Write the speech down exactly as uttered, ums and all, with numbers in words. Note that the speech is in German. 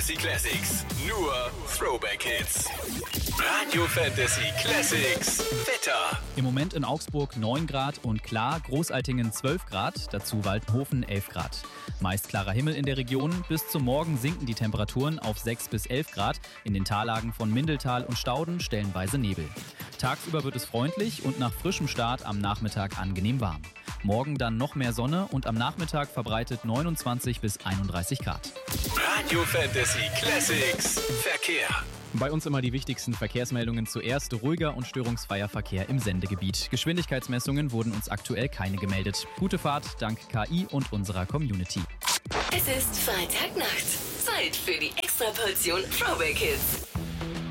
Fantasy Classics. Nur Throwback Hits. Radio Fantasy Classics. Wetter. Im Moment in Augsburg neun Grad und klar, Großaltingen zwölf Grad, dazu Waldenhofen elf Grad. Meist klarer Himmel in der Region. Bis zum Morgen sinken die Temperaturen auf sechs bis elf Grad. In den Tallagen von Mindeltal und Stauden stellenweise Nebel. Tagsüber wird es freundlich und nach frischem Start am Nachmittag angenehm warm. Morgen dann noch mehr Sonne und am Nachmittag verbreitet neunundzwanzig bis einunddreißig Grad. Radio Fantasy Classics. Verkehr. Bei uns immer die wichtigsten Verkehrsmeldungen zuerst. Ruhiger und störungsfreier Verkehr im Sendegebiet. Geschwindigkeitsmessungen wurden uns aktuell keine gemeldet. Gute Fahrt dank K I und unserer Community. Es ist Freitagnacht. Zeit für die Extraportion Throwback Hits.